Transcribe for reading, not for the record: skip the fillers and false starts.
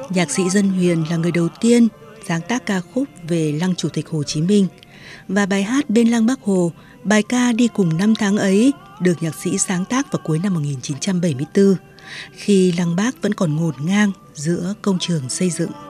Nhạc sĩ Dân Huyền là người đầu tiên sáng tác ca khúc về Lăng Chủ tịch Hồ Chí Minh, và bài hát Bên Lăng Bác Hồ, bài ca đi cùng năm tháng ấy, được nhạc sĩ sáng tác vào cuối năm 1974, khi Lăng Bác vẫn còn ngổn ngang giữa công trường xây dựng.